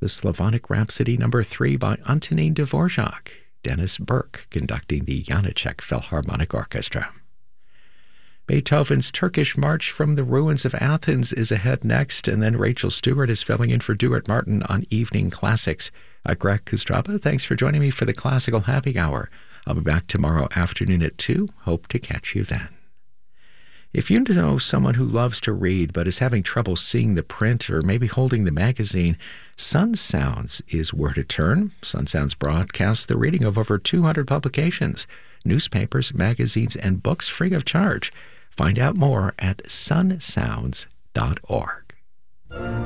the Slavonic Rhapsody No. 3 by Antonín Dvorak, Dennis Burke conducting the Janáček Philharmonic Orchestra. Beethoven's Turkish March from the Ruins of Athens is ahead next, and then Rachel Stewart is filling in for Duart Martin on Evening Classics. Greg Kustraba, thanks for joining me for the Classical Happy Hour. I'll be back tomorrow afternoon at 2. Hope to catch you then. If you know someone who loves to read but is having trouble seeing the print or maybe holding the magazine, Sun Sounds is where to turn. Sun Sounds broadcasts the reading of over 200 publications, newspapers, magazines, and books free of charge. Find out more at sunsounds.org.